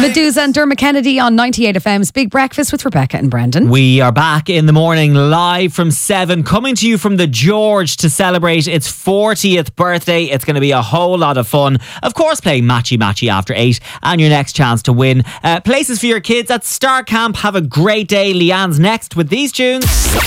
Medusa and Dermot Kennedy on 98 FM's Big Breakfast with Rebecca and Brendan. We are back in the morning live from 7, coming to you from the George to celebrate its 40th birthday. It's going to be a whole lot of fun. Of course, playing matchy after 8 and your next chance to win. Places for your kids at Star Camp. Have a great day. Leanne's next with these tunes.